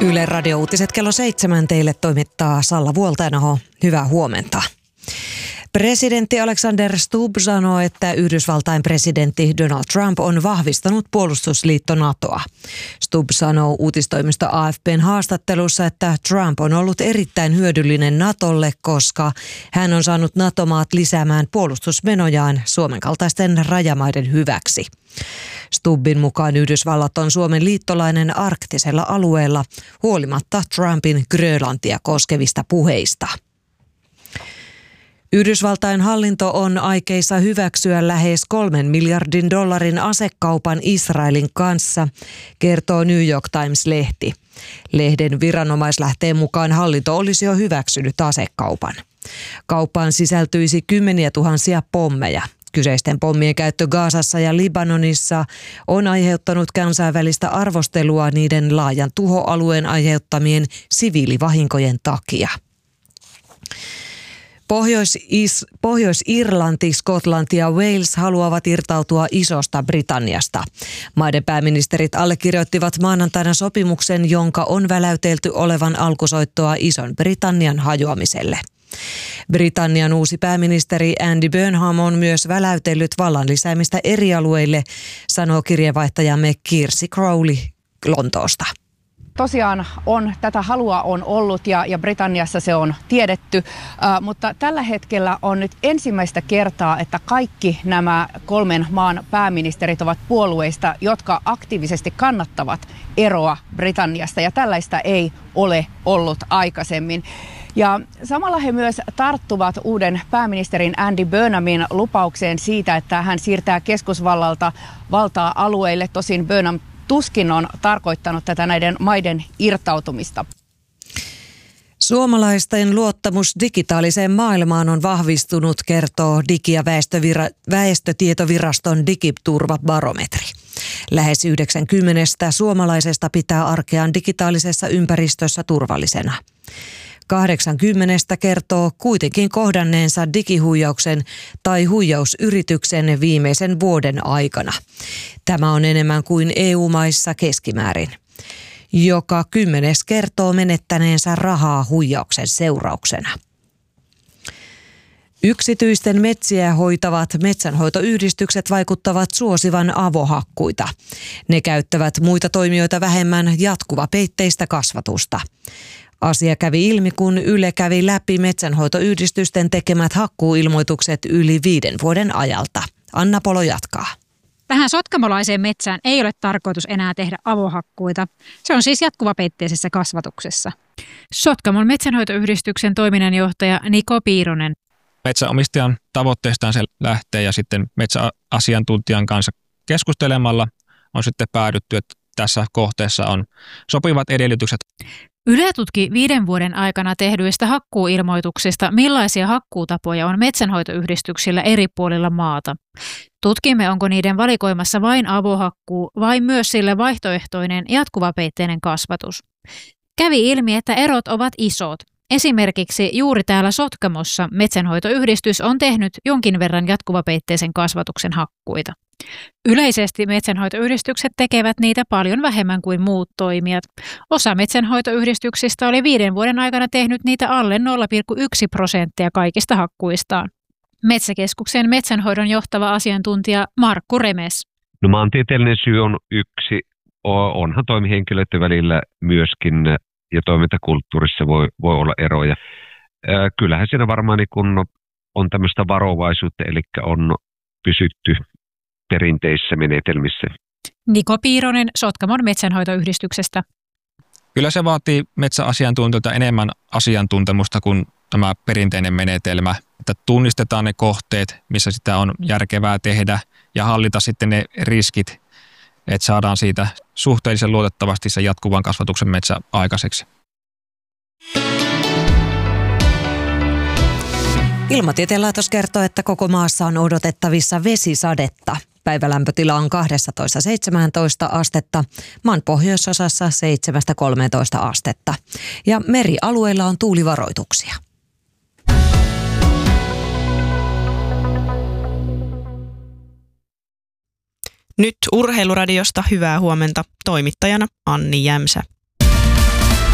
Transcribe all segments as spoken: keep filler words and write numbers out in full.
Yle Radio-uutiset kello seitsemän teille toimittaa Salla Vuoltainaho. Hyvää huomenta. Presidentti Alexander Stubb sanoo, että Yhdysvaltain presidentti Donald Trump on vahvistanut puolustusliitto NATOa. Stubb sanoo uutistoimisto A F P:n haastattelussa, että Trump on ollut erittäin hyödyllinen NATOlle, koska hän on saanut NATO-maat lisäämään puolustusmenojaan Suomen kaltaisten rajamaiden hyväksi. Stubbin mukaan Yhdysvallat on Suomen liittolainen arktisella alueella huolimatta Trumpin Grönlantia koskevista puheista. Yhdysvaltain hallinto on aikeissa hyväksyä lähes kolmen miljardin dollarin asekaupan Israelin kanssa, kertoo New York Times-lehti. Lehden viranomaislähteen mukaan hallinto olisi jo hyväksynyt asekaupan. Kauppaan sisältyisi kymmeniä tuhansia pommeja. Kyseisten pommien käyttö Gazassa ja Libanonissa on aiheuttanut kansainvälistä arvostelua niiden laajan tuhoalueen aiheuttamien siviilivahinkojen takia. Pohjois-Is- Pohjois-Irlanti, Skotlanti ja Wales haluavat irtautua Isosta Britanniasta. Maiden pääministerit allekirjoittivat maanantaina sopimuksen, jonka on väläytelty olevan alkusoittoa Ison-Britannian hajoamiselle. Britannian uusi pääministeri Andy Burnham on myös väläytellyt vallan lisäämistä eri alueille, sanoo kirjeenvaihtajamme Kirsi Crowley Lontoosta. Tosiaan on, tätä halua on ollut ja, ja Britanniassa se on tiedetty, äh, mutta tällä hetkellä on nyt ensimmäistä kertaa, että kaikki nämä kolmen maan pääministerit ovat puolueista, jotka aktiivisesti kannattavat eroa Britanniasta, ja tällaista ei ole ollut aikaisemmin. Ja samalla he myös tarttuvat uuden pääministerin Andy Burnhamin lupaukseen siitä, että hän siirtää keskusvallalta valtaa alueille. Tosin Burnham tuskin on tarkoittanut tätä näiden maiden irtautumista. Suomalaisten luottamus digitaaliseen maailmaan on vahvistunut, kertoo Digi- ja väestövira- väestötietoviraston digiturvabarometri. Lähes yhdeksänkymmentä suomalaisesta pitää arkeaan digitaalisessa ympäristössä turvallisena. kahdeksankymmentä kertoo kuitenkin kohdanneensa digihuijauksen tai huijausyrityksen viimeisen vuoden aikana. Tämä on enemmän kuin E U-maissa keskimäärin. Joka kymmenes kertoo menettäneensä rahaa huijauksen seurauksena. Yksityisten metsiä hoitavat metsänhoitoyhdistykset vaikuttavat suosivan avohakkuita. Ne käyttävät muita toimijoita vähemmän jatkuvapeitteistä kasvatusta. Asia kävi ilmi, kun Yle kävi läpi metsänhoitoyhdistysten tekemät hakkuuilmoitukset yli viiden vuoden ajalta. Anna Polo jatkaa. Tähän sotkamolaiseen metsään ei ole tarkoitus enää tehdä avohakkuita. Se on siis jatkuvapeitteisessä kasvatuksessa. Sotkamon metsänhoitoyhdistyksen toiminnanjohtaja Niko Piironen. Metsänomistajan tavoitteestaan se lähtee ja sitten metsäasiantuntijan kanssa keskustelemalla on sitten päädytty, että tässä kohteessa on sopivat edellytykset. Yle tutki viiden vuoden aikana tehdyistä hakkuuilmoituksista, millaisia hakkuutapoja on metsänhoitoyhdistyksillä eri puolilla maata. Tutkimme, onko niiden valikoimassa vain avohakkuu vai myös sille vaihtoehtoinen jatkuvapeitteinen kasvatus. Kävi ilmi, että erot ovat isot. Esimerkiksi juuri täällä Sotkamossa metsänhoitoyhdistys on tehnyt jonkin verran jatkuvapeitteisen kasvatuksen hakkuita. Yleisesti metsänhoitoyhdistykset tekevät niitä paljon vähemmän kuin muut toimijat. Osa metsänhoitoyhdistyksistä oli viiden vuoden aikana tehnyt niitä alle nolla pilkku yksi prosenttia kaikista hakkuistaan. Metsäkeskuksen metsänhoidon johtava asiantuntija Markku Remes. No, maantieteellinen syy on yksi. Onhan toimihenkilöiden välillä myöskin ja toimintakulttuurissa voi, voi olla eroja. Ää, kyllähän siinä varmaan niin kun on tämmöistä varovaisuutta, eli on pysytty perinteisissä menetelmissä. Niko Piironen Sotkamon metsänhoitoyhdistyksestä. Kyllä se vaatii metsäasiantuntijoilta enemmän asiantuntemusta kuin tämä perinteinen menetelmä, että tunnistetaan ne kohteet, missä sitä on järkevää tehdä ja hallita sitten ne riskit, että saadaan siitä suhteellisen luotettavasti se jatkuvan kasvatuksen metsä aikaiseksi. Ilmatieteen laitos kertoo, että koko maassa on odotettavissa vesisadetta. Päivälämpötila on kaksitoista seitsemäntoista astetta, maan pohjoisosassa seitsemästä kolmeentoista astetta. Ja merialueilla on tuulivaroituksia. Nyt Urheiluradiosta hyvää huomenta, toimittajana Anni Jämsä.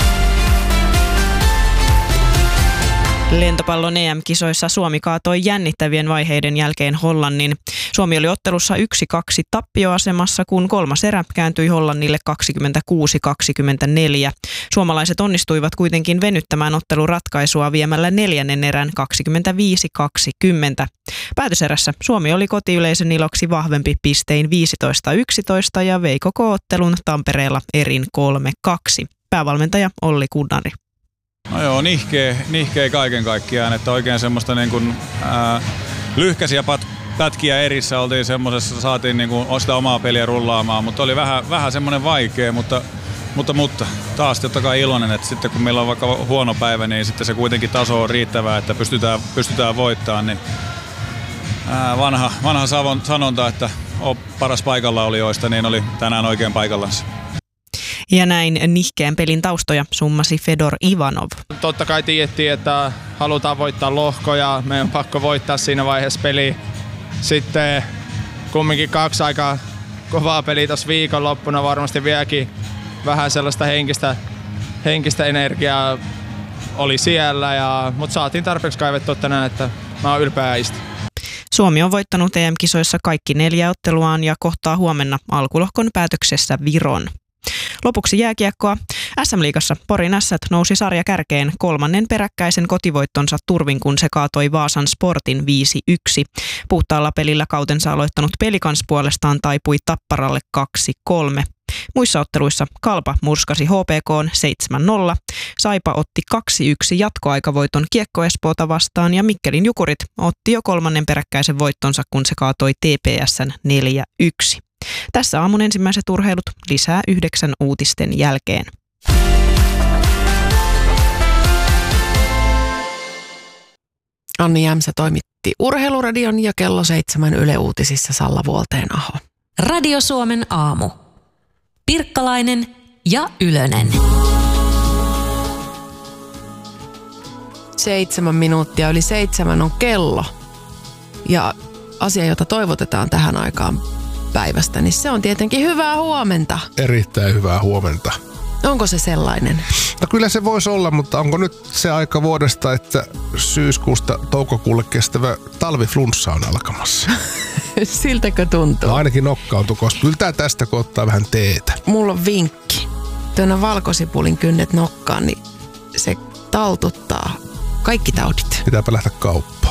Lentopallon E M-kisoissa Suomi kaatoi jännittävien vaiheiden jälkeen Hollannin. Suomi oli ottelussa yksi kaksi tappioasemassa, kun kolmas erä kääntyi Hollannille kaksikymmentäkuusi kaksikymmentäneljä. Suomalaiset onnistuivat kuitenkin venyttämään otteluratkaisua viemällä neljännen erän kaksikymmentäviisi kaksikymmentä. Päätöserässä Suomi oli kotiyleisön iloksi vahvempi pistein viisitoista yksitoista ja vei koko ottelun Tampereella erin kolme kaksi. Päävalmentaja Olli Kunnari. No joo, nihkeä, nihkeä kaiken kaikkiaan, että oikein semmoista niin kuin, ää, lyhkäisiä pat, pätkiä erissä oltiin semmoisessa, saatiin niin kuin sitä omaa peliä rullaamaan, mutta oli vähän, vähän semmoinen vaikea, mutta, mutta, mutta taas totta kai iloinen, että sitten kun meillä on vaikka huono päivä, niin sitten se kuitenkin taso on riittävää, että pystytään, pystytään voittamaan, niin ää, vanha, vanha savon, sanonta, että on paras paikalla olijoista, niin oli tänään oikein paikallansa. Ja näin nihkeän pelin taustoja summasi Fedor Ivanov. Totta kai tiedettiin, että halutaan voittaa lohko ja meidän on pakko voittaa siinä vaiheessa peliä. Sitten kumminkin kaksi aika kovaa peliä tuossa viikonloppuna, varmasti vieläkin vähän sellaista henkistä, henkistä energiaa oli siellä, ja, mutta saatiin tarpeeksi kaivettua tänään, että mä oon ylpeä äistä. Suomi on voittanut E M-kisoissa kaikki neljä otteluaan ja kohtaa huomenna alkulohkon päätöksessä Viron. Lopuksi jääkiekkoa. S M-liigassa Porin Ässät nousi sarjakärkeen kolmannen peräkkäisen kotivoittonsa turvin, kun se kaatoi Vaasan Sportin viisi yksi. Puhtaalla pelillä kautensa aloittanut Pelikans puolestaan taipui Tapparalle kaksi kolme. Muissa otteluissa Kalpa murskasi H P K:n seitsemän nolla, Saipa otti kaksi yksi jatkoaikavoiton Kiekko Espoota vastaan ja Mikkelin Jukurit otti jo kolmannen peräkkäisen voittonsa, kun se kaatoi T P S:n neljä yksi. Tässä aamun ensimmäiset urheilut, lisää yhdeksän uutisten jälkeen. Anni Jämsä toimitti Urheiluradion ja kello seitsemän Yle Uutisissa Salla Vuoltenaho. Radio Suomen aamu. Pirkkalainen ja Ylönen. Seitsemän minuuttia yli seitsemän on kello. Ja asia, jota toivotetaan tähän aikaan päivästä, niin se on tietenkin hyvää huomenta. Erittäin hyvää huomenta. Onko se sellainen? No kyllä se voisi olla, mutta onko nyt se aika vuodesta, että syyskuusta toukokuulle kestävä talviflunssa on alkamassa? Siltäkö tuntuu? No ainakin nokkaantuu, koska kyllä tää tästä kun ottaa vähän teetä. Mulla on vinkki. Tuona valkosipulin kynnet nokkaan, niin se taltuttaa kaikki taudit. Pitääpä lähteä kauppaan.